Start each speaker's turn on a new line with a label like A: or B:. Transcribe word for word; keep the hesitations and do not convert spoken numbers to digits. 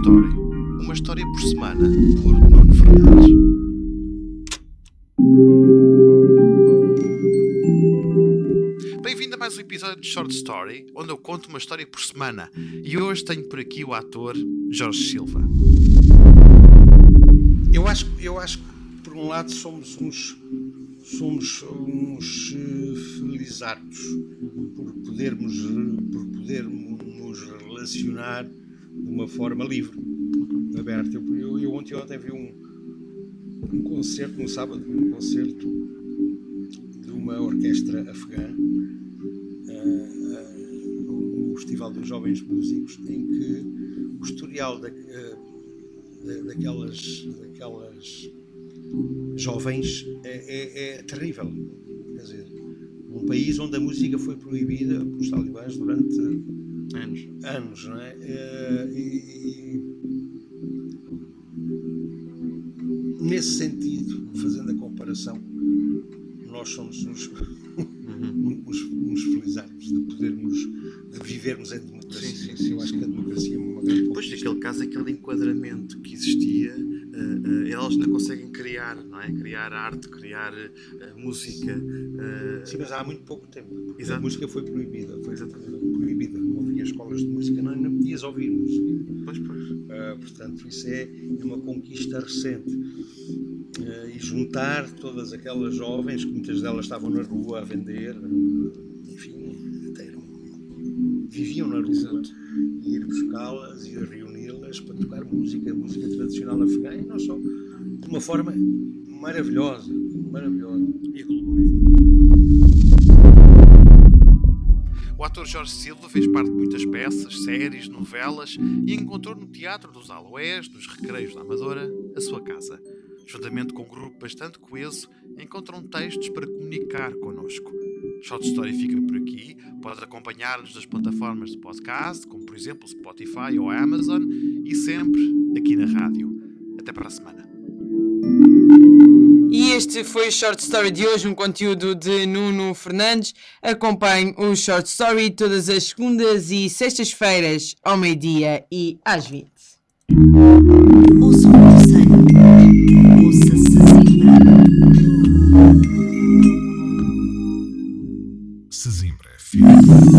A: Story, uma história por semana, por Nuno Fernandes. Bem-vindo a mais um episódio de Short Story, onde eu conto uma história por semana. E hoje tenho por aqui o ator Jorge Silva.
B: Eu acho, eu acho que, por um lado, somos uns, somos uns uh, felizardos por podermos, por podermos nos relacionar de uma forma livre, aberta. Eu, eu, eu ontem, ontem vi um, um concerto, no sábado, um concerto de uma orquestra afegã, uh, uh, no Festival dos Jovens Músicos, em que o historial da, uh, daquelas, daquelas jovens é, é, é terrível. Quer dizer, um país onde a música foi proibida pelos talibãs durante
A: anos,
B: anos, não é? E, e, nesse sentido, fazendo a comparação, nós somos uns, uhum. uns, uns felizardos de podermos, de vivermos em democracia. Sim, sim, sim, eu acho sim. que a democracia é uma grande conquista.
A: Pois, naquele caso, aquele enquadramento que existia, uh, uh, elas não conseguem criar, não é? Criar arte, criar uh, música. Uh...
B: Sim, mas há muito pouco tempo.
A: Exato.
B: A música foi proibida. Foi proibida. Não havia escolas de música, não, não podias ouvir música.
A: Pois, pois.
B: Uh, portanto, isso é uma conquista recente. Uh, e juntar todas aquelas jovens, que muitas delas estavam na rua a vender, enfim, até eram, viviam na rua, exato. E ir buscá-las e reuni-las para tocar música, música tradicional afegã, e não só, de uma forma maravilhosa, maravilhosa.
A: E gloriosa. O ator Jorge Silva fez parte de muitas peças, séries, novelas e encontrou no Teatro dos Aloés, nos Recreios da Amadora, a sua casa. Juntamente com um grupo bastante coeso, encontram textos para comunicar connosco. Short Story fica por aqui. Pode acompanhar-nos nas plataformas de podcast, como por exemplo Spotify ou Amazon, e sempre aqui na rádio. Até para a semana.
C: E este foi o Short Story de hoje, um conteúdo de Nuno Fernandes. Acompanhe o Short Story todas as segundas e sextas-feiras, ao meio-dia e às vinte.
D: O som do sangue, ouça-se a cidade.